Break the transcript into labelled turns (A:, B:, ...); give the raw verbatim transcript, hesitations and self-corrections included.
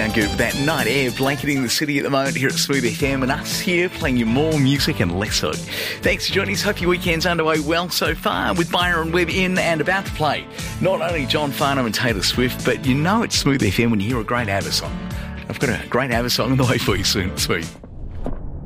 A: sound good with that night air blanketing the city at the moment here at Smooth F M, and us here playing you more music and less hood. Thanks for joining us. Hope your weekend's underway well so far with Byron Webb in and about to play not only John Farnham and Taylor Swift, but you know it's Smooth F M when you hear a great ABBA song. I've got a great ABBA song on the way for you soon. Smooth.